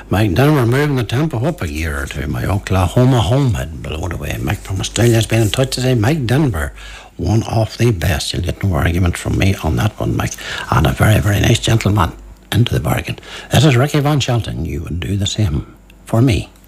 Mike Denver moving the tempo up a year or two. My Oklahoma home had blown away. Mike from Australia's been in touch to say Mike Denver, one of the best. You'll get no argument from me on that one, Mike. And a very, very nice gentleman into the bargain. This is Ricky Van Shelton. You would do the same for me.